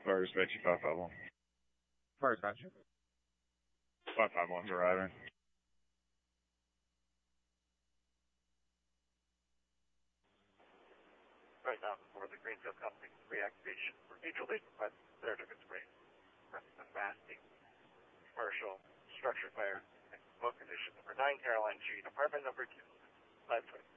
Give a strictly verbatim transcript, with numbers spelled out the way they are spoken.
Fire dispatcher five five one. Fire dispatcher. five five one's arriving. Right now, for the Greenfield Company reactivation for mutual aid by Saratoga Springs. Preston Masting, commercial, structure fire, and book condition number nine, Caroline Street, apartment number two, five twenty.